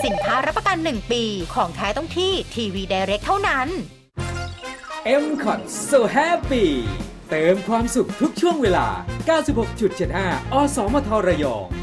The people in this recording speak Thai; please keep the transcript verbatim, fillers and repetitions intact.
สินค้ารับประกันหนึ่งปีของแท้ต้องที่ทีวี Direct เท่านั้นเอ็ม คอท So Happy เติมความสุขทุกช่วงเวลา เก้าสิบหกจุดเจ็ดห้า อสมทระยอง